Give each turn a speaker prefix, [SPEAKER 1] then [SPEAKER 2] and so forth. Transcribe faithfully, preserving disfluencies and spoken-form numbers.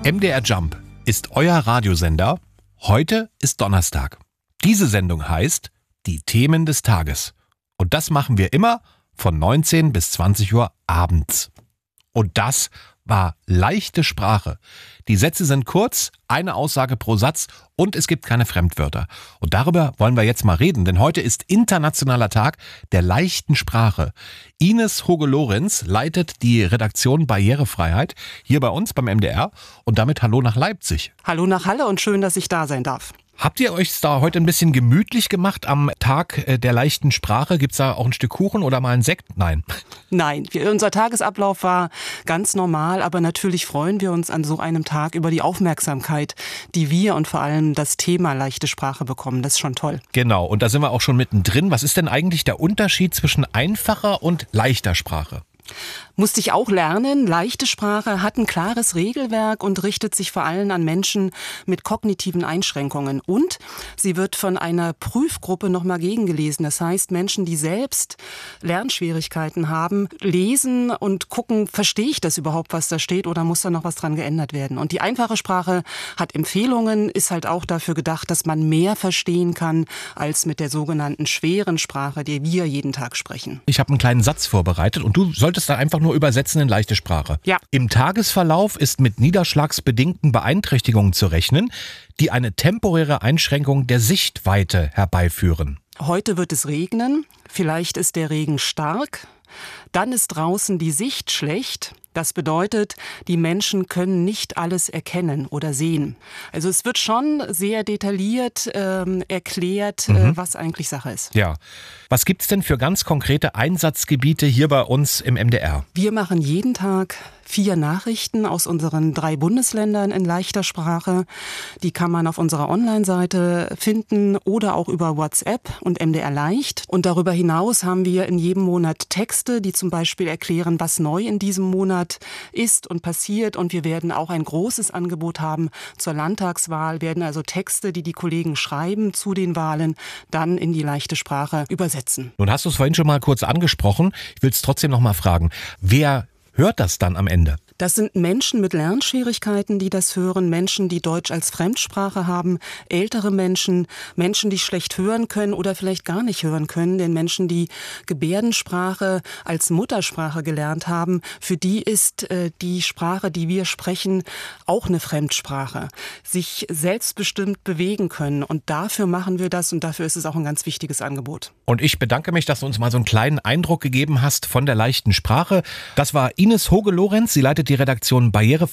[SPEAKER 1] M D R Jump ist euer Radiosender. Heute ist Donnerstag. Diese Sendung heißt Die Themen des Tages. Und das machen wir immer von neunzehn bis zwanzig Uhr abends. Und das war leichte Sprache. Die Sätze sind kurz, eine Aussage pro Satz und es gibt keine Fremdwörter. Und darüber wollen wir jetzt mal reden, denn heute ist Internationaler Tag der leichten Sprache. Ines Hoge-Lorenz leitet die Redaktion Barrierefreiheit hier bei uns beim M D R und damit hallo nach Leipzig.
[SPEAKER 2] Hallo nach Halle und schön, dass ich da sein darf.
[SPEAKER 1] Habt ihr euch da heute ein bisschen gemütlich gemacht am Tag der leichten Sprache? Gibt's da auch ein Stück Kuchen oder mal einen Sekt? Nein.
[SPEAKER 2] Nein, wir, unser Tagesablauf war ganz normal, aber natürlich freuen wir uns an so einem Tag über die Aufmerksamkeit, die wir und vor allem das Thema leichte Sprache bekommen. Das ist schon toll.
[SPEAKER 1] Genau, und da sind wir auch schon mittendrin. Was ist denn eigentlich der Unterschied zwischen einfacher und leichter Sprache?
[SPEAKER 2] Musste ich auch lernen. Leichte Sprache hat ein klares Regelwerk und richtet sich vor allem an Menschen mit kognitiven Einschränkungen. Und sie wird von einer Prüfgruppe nochmal gegengelesen. Das heißt, Menschen, die selbst Lernschwierigkeiten haben, lesen und gucken, verstehe ich das überhaupt, was da steht, oder muss da noch was dran geändert werden? Und die einfache Sprache hat Empfehlungen, ist halt auch dafür gedacht, dass man mehr verstehen kann, als mit der sogenannten schweren Sprache, die wir jeden Tag sprechen.
[SPEAKER 1] Ich habe einen kleinen Satz vorbereitet und du solltest dann einfach nur übersetzen in leichte Sprache.
[SPEAKER 2] Ja.
[SPEAKER 1] Im Tagesverlauf ist mit niederschlagsbedingten Beeinträchtigungen zu rechnen, die eine temporäre Einschränkung der Sichtweite herbeiführen.
[SPEAKER 2] Heute wird es regnen, vielleicht ist der Regen stark, dann ist draußen die Sicht schlecht. Das bedeutet, die Menschen können nicht alles erkennen oder sehen. Also es wird schon sehr detailliert ähm, erklärt,
[SPEAKER 1] mhm.
[SPEAKER 2] äh, was eigentlich Sache ist.
[SPEAKER 1] Ja. Was gibt's denn für ganz konkrete Einsatzgebiete hier bei uns im M D R?
[SPEAKER 2] Wir machen jeden Tag vier Nachrichten aus unseren drei Bundesländern in leichter Sprache. Die kann man auf unserer Online-Seite finden oder auch über WhatsApp und M D R Leicht. Und darüber hinaus haben wir in jedem Monat Texte, die zum Beispiel erklären, was neu in diesem Monat ist und passiert. Und wir werden auch ein großes Angebot haben zur Landtagswahl, werden also Texte, die die Kollegen schreiben zu den Wahlen, dann in die leichte Sprache übersetzen.
[SPEAKER 1] Nun hast du es vorhin schon mal kurz angesprochen. Ich will es trotzdem noch mal fragen. Wer hört das dann am Ende?
[SPEAKER 2] Das sind Menschen mit Lernschwierigkeiten, die das hören, Menschen, die Deutsch als Fremdsprache haben, ältere Menschen, Menschen, die schlecht hören können oder vielleicht gar nicht hören können, denn Menschen, die Gebärdensprache als Muttersprache gelernt haben, für die ist äh, die Sprache, die wir sprechen, auch eine Fremdsprache. Sich selbstbestimmt bewegen können und dafür machen wir das und dafür ist es auch ein ganz wichtiges Angebot.
[SPEAKER 1] Und ich bedanke mich, dass du uns mal so einen kleinen Eindruck gegeben hast von der leichten Sprache. Das war Ines Hoge-Lorenz, sie leitet die Redaktion Barrierefreiheit